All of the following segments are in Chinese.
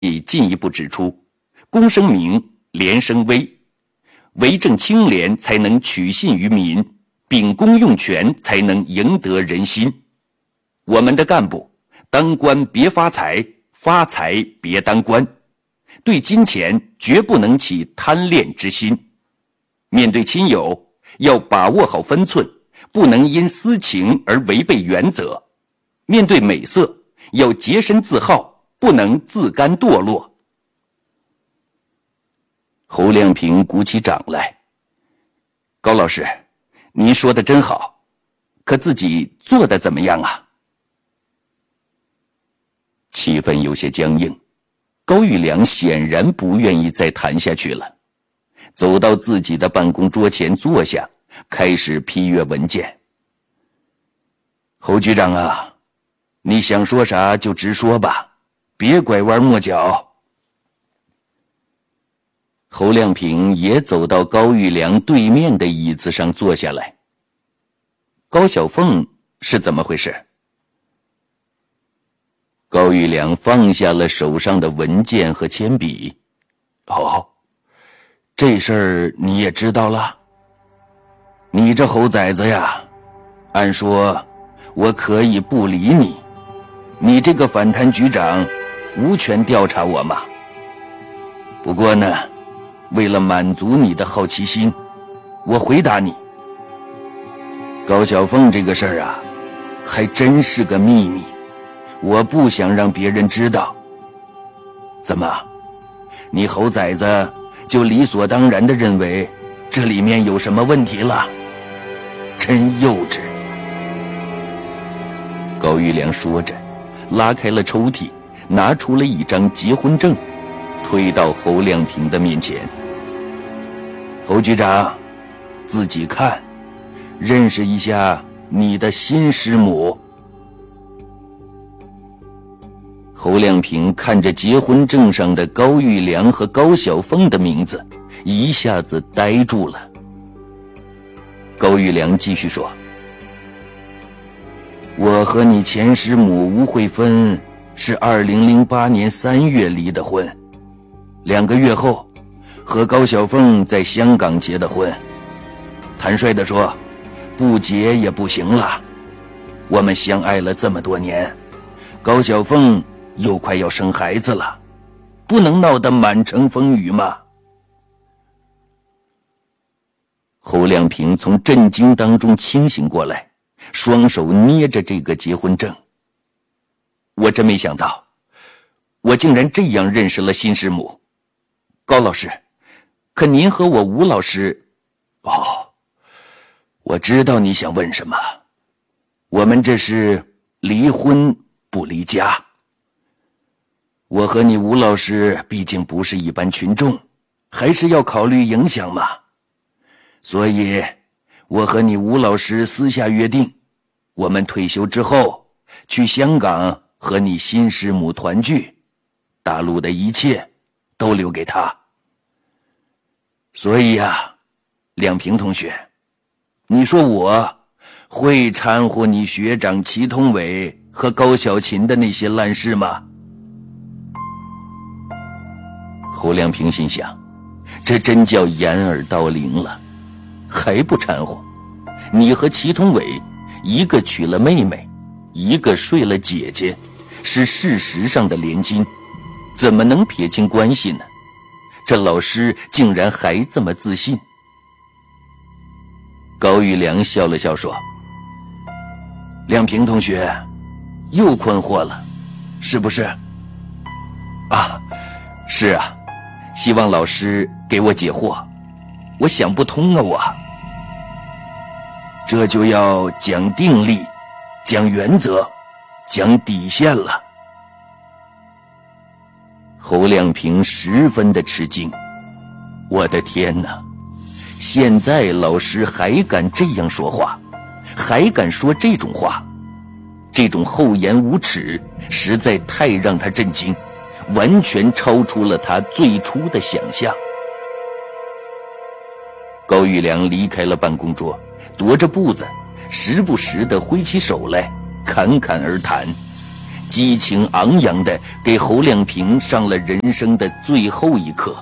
进一步指出，公生明，廉生威，为政清廉才能取信于民，秉公用权才能赢得人心。我们的干部当官别发财，发财别当官，对金钱绝不能起贪恋之心。面对亲友，要把握好分寸，不能因私情而违背原则。面对美色，要洁身自好，不能自甘堕落。侯亮平鼓起掌来：高老师，您说的真好，可自己做的怎么样啊？气氛有些僵硬，高玉良显然不愿意再谈下去了，走到自己的办公桌前坐下，开始批阅文件。侯局长啊，你想说啥就直说吧，别拐弯抹角。侯亮平也走到高玉良对面的椅子上坐下来。高小凤是怎么回事？高玉良放下了手上的文件和铅笔。哦，这事儿你也知道了？你这猴崽子呀，按说我可以不理你，你这个反贪局长无权调查我嘛。不过呢，为了满足你的好奇心，我回答你，高小凤这个事儿啊，还真是个秘密，我不想让别人知道。怎么，你猴崽子就理所当然地认为这里面有什么问题了？真幼稚。高玉良说着，拉开了抽屉，拿出了一张结婚证，推到侯亮平的面前。侯局长，自己看，认识一下你的新师母。侯亮平看着结婚证上的高玉良和高小凤的名字，一下子呆住了。高玉良继续说：我和你前师母吴慧芬是2008年3月离的婚，2个月后和高小凤在香港结的婚。坦率地说，不结也不行了。我们相爱了这么多年，高小凤又快要生孩子了，不能闹得满城风雨吗？侯亮平从震惊当中清醒过来，双手捏着这个结婚证。我真没想到，我竟然这样认识了新师母。高老师，可您和我吴老师……哦，我知道你想问什么。我们这是离婚不离家。我和你吴老师毕竟不是一般群众，还是要考虑影响嘛。所以我和你吴老师私下约定，我们退休之后去香港和你新师母团聚，大陆的一切都留给他。所以啊，亮平同学，你说我会掺和你学长祁同伟和高小琴的那些烂事吗？侯亮平心想，这真叫掩耳盗铃了，还不掺和？你和祁同伟一个娶了妹妹，一个睡了姐姐，是事实上的连襟，怎么能撇清关系呢？这老师竟然还这么自信。高玉良笑了笑说：亮平同学又困惑了，是不是？啊，是啊，希望老师给我解惑，我想不通啊，我这就要讲定力，讲原则，讲底线了。侯亮平十分的吃惊，我的天哪，现在老师还敢这样说话，还敢说这种话，这种厚颜无耻实在太让他震惊，完全超出了他最初的想象。高玉良离开了办公桌，踱着步子，时不时地挥起手来，侃侃而谈， 激情昂扬地给侯亮平上了人生的最后一课。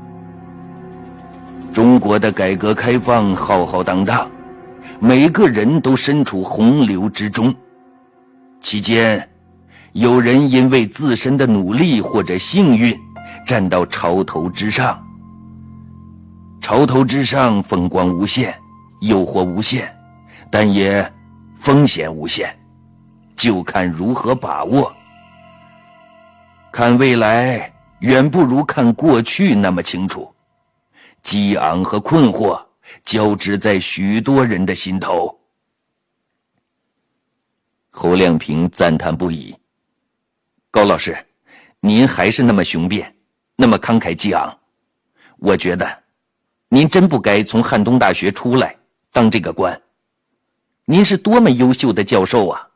中国的改革开放浩浩荡荡，每个人都身处洪流之中，期间有人因为自身的努力或者幸运站到潮头之上。潮头之上风光无限，诱惑无限，但也风险无限，就看如何把握。看未来远不如看过去那么清楚，激昂和困惑交织在许多人的心头。侯亮平赞叹不已。高老师，您还是那么雄辩，那么慷慨激昂，我觉得您真不该从汉东大学出来当这个官。您是多么优秀的教授啊！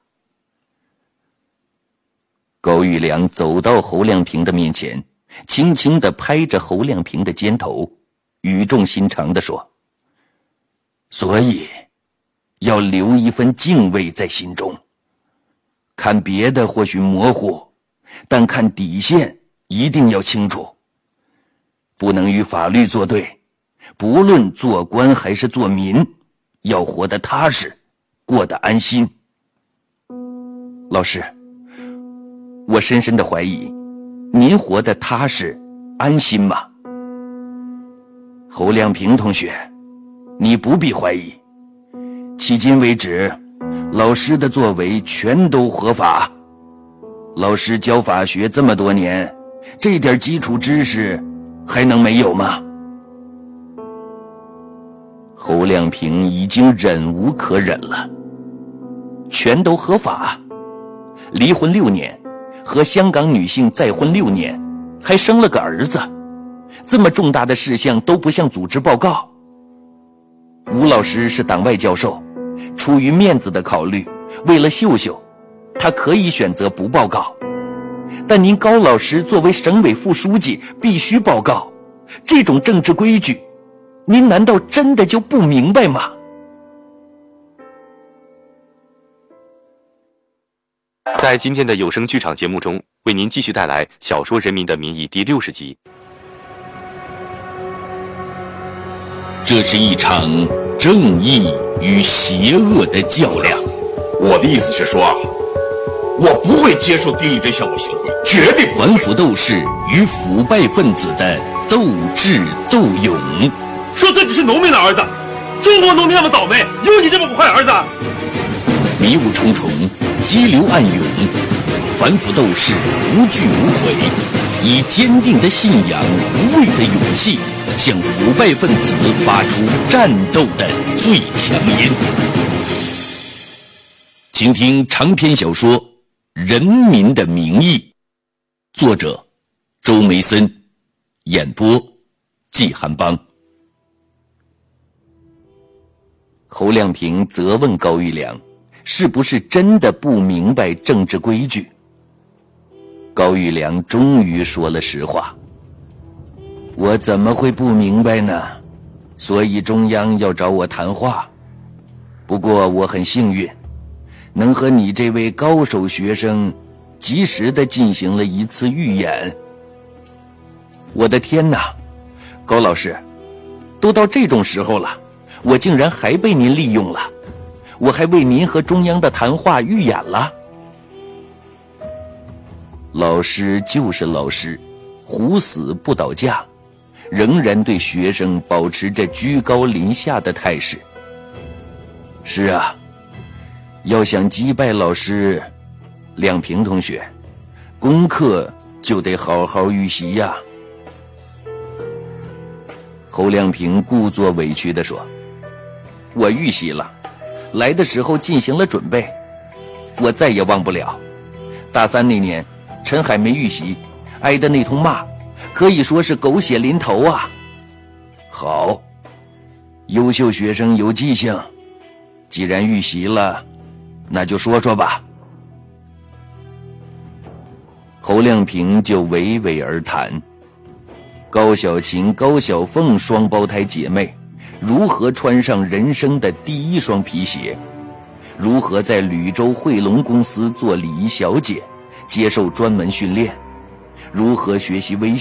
高育良走到侯亮平的面前，轻轻地拍着侯亮平的肩头，语重心长地说：所以要留一份敬畏在心中，看别的或许模糊，但看底线一定要清楚，不能与法律作对，不论做官还是做民，要活得踏实，过得安心。老师，我深深地怀疑，您活得踏实安心吗？侯亮平同学，你不必怀疑，迄今为止老师的作为全都合法。老师教法学这么多年，这点基础知识还能没有吗？侯亮平已经忍无可忍了。全都合法？离婚6年，和香港女性再婚6年，还生了个儿子，这么重大的事项都不向组织报告。吴老师是党外教授，出于面子的考虑，为了秀秀，他可以选择不报告。但您高老师作为省委副书记必须报告，这种政治规矩，您难道真的就不明白吗？ 在今天的有声剧场节目中，为您继续带来小说《人民的名义》第60集。 这是一场正义与邪恶的较量。 我的意思是说，我不会接受丁义珍向我行贿，绝对不会。 反腐斗士与腐败分子的斗智斗勇。 说自己是农民的儿子，中国农民那么倒霉，有你这么个坏儿子？ 迷雾重重，激流暗涌，反腐斗士无惧无悔，以坚定的信仰、无畏的勇气，向腐败分子发出战斗的最强音。请听长篇小说《人民的名义》，作者周梅森，演播季寒邦。侯亮平责问高育良，是不是真的不明白政治规矩？高育良终于说了实话：我怎么会不明白呢？所以中央要找我谈话。不过我很幸运，能和你这位高手学生及时地进行了一次预演。我的天哪，高老师，都到这种时候了，我竟然还被您利用了，我还为您和中央的谈话预演了。老师就是老师，虎死不倒架，仍然对学生保持着居高临下的态势。是啊，要想击败老师，亮平同学，功课就得好好预习呀。侯亮平故作委屈地说：我预习了，来的时候进行了准备，我再也忘不了大3那年陈海没预习，挨的那通骂，可以说是狗血淋头啊。好，优秀学生有记性，既然预习了，那就说说吧。侯亮平就娓娓而谈，高小琴、高小凤双胞胎姐妹如何穿上人生的第一双皮鞋，如何在吕州汇龙公司做礼仪小姐， 接受专门训练，如何学习微